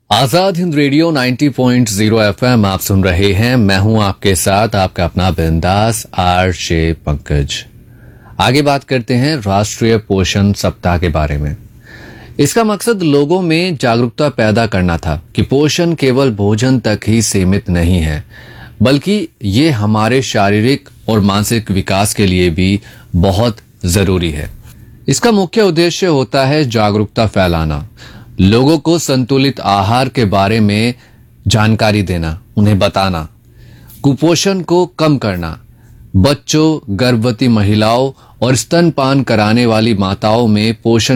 Azad Hind radio 90.0 FM आप सुन रहे हैं। मैं हूं आपके साथ आपका अपना बिंदास आरजे पंकज। आगे बात करते हैं राष्ट्रीय पोषण सप्ताह के बारे में। इसका मकसद लोगों में जागरूकता पैदा करना था कि पोषण केवल भोजन तक ही सीमित नहीं है, बल्कि ये हमारे शारीरिक और मानसिक विकास के लिए भी बहुत जरूरी है। इसका मुख्य उद्देश्य होता है जागरूकता फैलाना, लोगों को संतुलित आहार के बारे में जानकारी देना, उन्हें बताना, कुपोषण को कम करना, बच्चों, गर्भवती महिलाओं और स्तनपान कराने वाली माताओं में पोषण